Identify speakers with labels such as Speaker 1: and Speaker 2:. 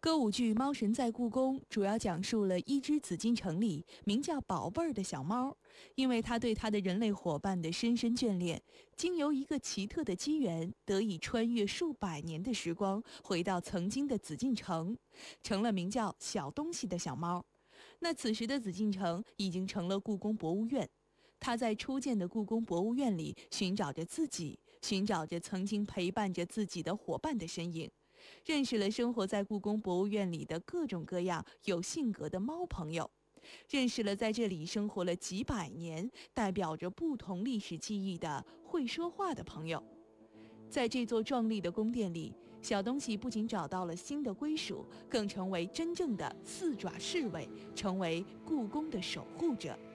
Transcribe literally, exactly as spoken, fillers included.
Speaker 1: 歌舞剧《猫神在故宫》主要讲述了一只紫禁城里名叫宝贝儿的小猫，因为它对它的人类伙伴的深深眷恋，经由一个奇特的机缘，得以穿越数百年的时光，回到曾经的紫禁城，成了名叫小东西的小猫。那此时的紫禁城已经成了故宫博物院，它在初建的故宫博物院里寻找着自己，寻找着曾经陪伴着自己的伙伴的身影。认识了生活在故宫博物院里的各种各样有性格的猫朋友，认识了在这里生活了几百年、代表着不同历史记忆的会说话的朋友。在这座壮丽的宫殿里，小东西不仅找到了新的归属，更成为真正的四爪侍卫，成为故宫的守护者。